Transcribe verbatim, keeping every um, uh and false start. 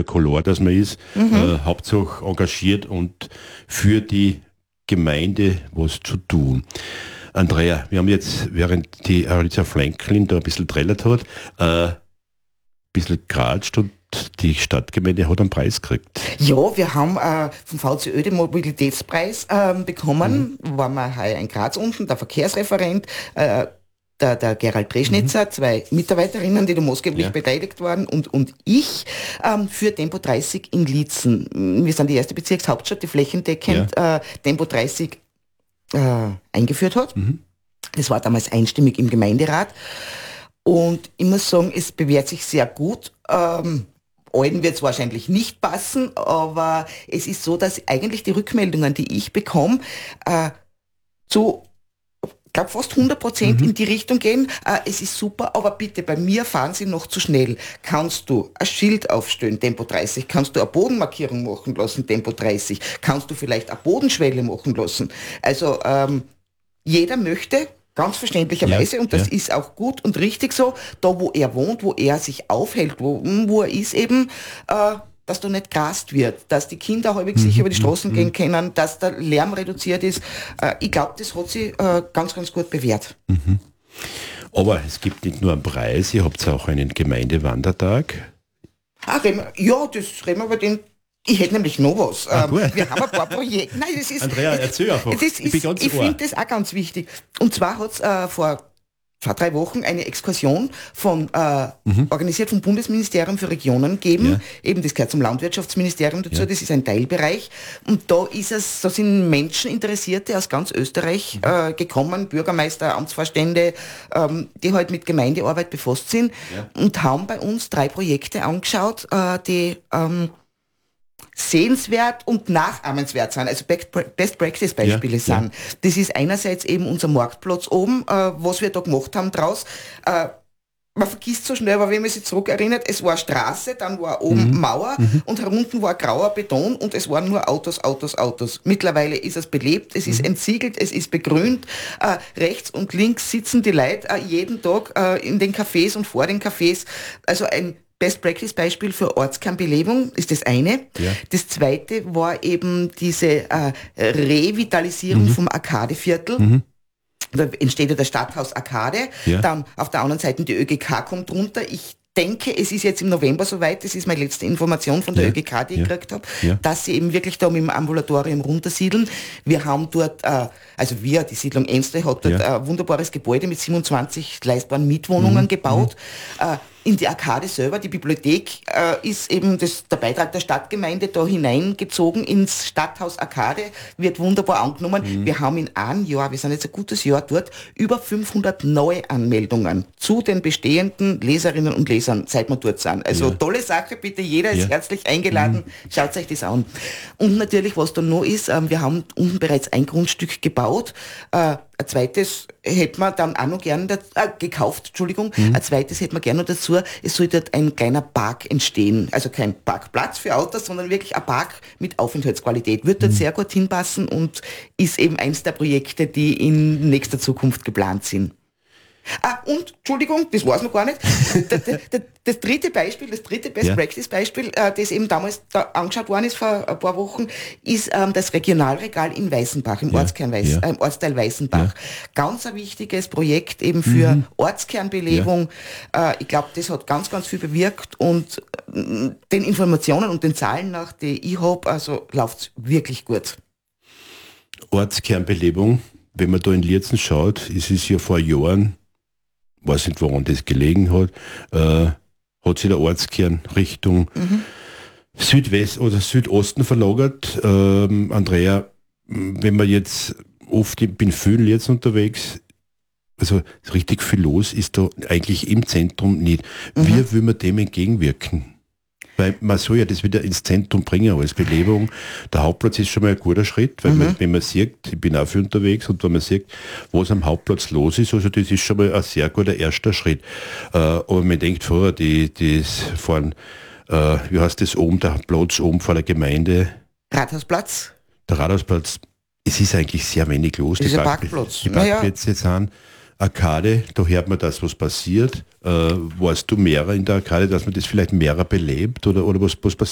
welcher Color das man ist, mhm. äh, Hauptsache engagiert und für die Gemeinde was zu tun. Andrea, wir haben jetzt, während die Alicia Franklin da ein bisschen trällert hat, äh, ein bisschen geratscht und die Stadtgemeinde hat einen Preis gekriegt. Ja, wir haben äh, vom VCÖ den Mobilitätspreis äh, bekommen, mhm. waren wir heuer in Graz unten, der Verkehrsreferent, äh, der, der Gerald Dreschnitzer, mhm. zwei Mitarbeiterinnen, die da maßgeblich ja. beteiligt waren und, und ich ähm, für Tempo dreißig in Liezen. Wir sind die erste Bezirkshauptstadt, die flächendeckend ja. äh, Tempo dreißig äh, eingeführt hat. Mhm. Das war damals einstimmig im Gemeinderat. Und ich muss sagen, es bewährt sich sehr gut. Ähm, allen wird es wahrscheinlich nicht passen, aber es ist so, dass eigentlich die Rückmeldungen, die ich bekomme, äh, zu ich glaube fast hundert Prozent mhm. in die Richtung gehen, äh, es ist super, aber bitte, bei mir fahren Sie noch zu schnell. Kannst du ein Schild aufstellen, Tempo dreißig? Kannst du eine Bodenmarkierung machen lassen, Tempo dreißig? Kannst du vielleicht eine Bodenschwelle machen lassen? Also ähm, jeder möchte, ganz verständlicherweise, ja, und das ja. ist auch gut und richtig so, da wo er wohnt, wo er sich aufhält, wo, wo er ist eben, äh, dass da nicht grast wird, dass die Kinder halbwegs mhm. sicher über die Straßen mhm. gehen können, dass der Lärm reduziert ist. Äh, ich glaube, das hat sich äh, ganz, ganz gut bewährt. Mhm. Aber es gibt nicht nur einen Preis, ihr habt auch einen Gemeindewandertag. Ah, reden wir, ja, das reden wir über den. Ich hätte nämlich noch was. Ah, ähm, wir haben ein paar Projekte. Nein, das ist, Andrea, erzähl einfach. Das ist, ich ich finde das auch ganz wichtig. Und zwar hat es äh, vor vor drei Wochen eine Exkursion von, äh, mhm. organisiert vom Bundesministerium für Regionen gegeben. Ja. Eben, das gehört zum Landwirtschaftsministerium dazu, ja. das ist ein Teilbereich. Und da ist es, da sind Menschen Interessierte aus ganz Österreich mhm. äh, gekommen, Bürgermeister, Amtsvorstände, ähm, die halt mit Gemeindearbeit befasst sind ja. und haben bei uns drei Projekte angeschaut, äh, die ähm, sehenswert und nachahmenswert sind, also Best Practice Beispiele ja, sind. Ja. Das ist einerseits eben unser Marktplatz oben, äh, was wir da gemacht haben draus. Äh, man vergisst so schnell, aber wenn man sich zurückerinnert, es war Straße, dann war oben mhm. Mauer mhm. und herunten war grauer Beton und es waren nur Autos, Autos, Autos. Mittlerweile ist es belebt, es ist mhm. entsiegelt, es ist begrünt. Äh, rechts und links sitzen die Leute äh, jeden Tag äh, in den Cafés und vor den Cafés. Also ein Best-Practice-Beispiel für Ortskernbelebung ist das eine. Ja. Das zweite war eben diese äh, Revitalisierung mhm. vom Arkadeviertel. Mhm. Da entsteht ja das Stadthaus Arkade. Ja. Dann auf der anderen Seite die ÖGK kommt runter. Ich denke, es ist jetzt im November soweit, das ist meine letzte Information von der ja. ÖGK, die ich ja. gekriegt habe, ja. dass sie eben wirklich da mit dem Ambulatorium runtersiedeln. Wir haben dort, äh, also wir, die Siedlung Enstle hat dort ja. ein wunderbares Gebäude mit siebenundzwanzig leistbaren Mietwohnungen mhm. gebaut. Mhm. Äh, in die Arkade selber, die Bibliothek, äh, ist eben das, der Beitrag der Stadtgemeinde da hineingezogen ins Stadthaus Arkade, wird wunderbar angenommen. Mhm. Wir haben in einem Jahr, wir sind jetzt ein gutes Jahr dort, über fünfhundert Neuanmeldungen zu den bestehenden Leserinnen und Lesern, seit wir dort sind. Also ja. tolle Sache, bitte jeder ist ja. herzlich eingeladen, mhm. schaut euch das an. Und natürlich, was da noch ist, äh, wir haben unten bereits ein Grundstück gebaut, äh, ein zweites hätte man dann auch noch gerne da, äh, gekauft, Entschuldigung, mhm. ein zweites hätte man gerne noch dazu, es soll dort ein kleiner Park entstehen, also kein Parkplatz für Autos, sondern wirklich ein Park mit Aufenthaltsqualität, wird dort mhm. sehr gut hinpassen und ist eben eins der Projekte, die in nächster Zukunft geplant sind. Ah, und, Entschuldigung, das war's noch gar nicht. Das, das, das dritte Beispiel, das dritte Best-Practice-Beispiel, äh, das eben damals da angeschaut worden ist vor ein paar Wochen, ist ähm, das Regionalregal in Weißenbach, im ja, Ortskern Weiß, ja. äh, im Ortsteil Weißenbach. Ja. Ganz ein wichtiges Projekt eben für mhm. Ortskernbelebung. Ja. Äh, ich glaube, das hat ganz, ganz viel bewirkt und äh, den Informationen und den Zahlen nach, die ich habe, also läuft's wirklich gut. Ortskernbelebung, wenn man da in Liezen schaut, ist es ja vor Jahren, weiß nicht, woran das gelegen hat, äh, hat sich der Ortskern Richtung mhm. Südwest oder Südosten verlagert. Ähm, Andrea, wenn man jetzt oft, ich bin viel jetzt unterwegs, also richtig viel los ist da eigentlich im Zentrum nicht. Mhm. Wie will man dem entgegenwirken? Weil man soll ja das wieder ins Zentrum bringen als Belebung. Der Hauptplatz ist schon mal ein guter Schritt, weil mhm. man, wenn man sieht, ich bin auch viel unterwegs und wenn man sieht, was am Hauptplatz los ist, also das ist schon mal ein sehr guter erster Schritt. Äh, aber man denkt vorher, die, das fahren, äh, wie heißt das oben, der Platz oben vor der Gemeinde? Rathausplatz. Der Rathausplatz, es ist eigentlich sehr wenig los. Das die ist ein Parkplatz. Die Parkplätze naja. sind Arkade, da hört man das, was passiert. Äh, warst du mehrer in der Arkade, dass man das vielleicht mehrer belebt oder, oder was, was passiert?